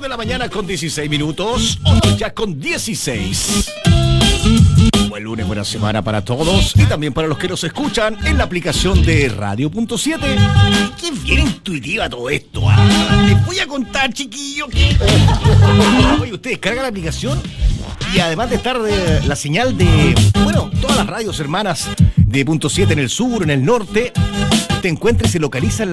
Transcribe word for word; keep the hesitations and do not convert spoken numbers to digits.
de la mañana con dieciséis minutos, ocho ya con dieciséis. Buen lunes, buena semana para todos y también para los que nos escuchan en la aplicación de Radio punto siete. Qué bien intuitiva todo esto, ¿ah? Les voy a contar, chiquillos, que... Oye, ustedes cargan la aplicación y además de estar de la señal de, bueno, todas las radios hermanas de punto siete en el sur, en el norte, te encuentra y se localiza en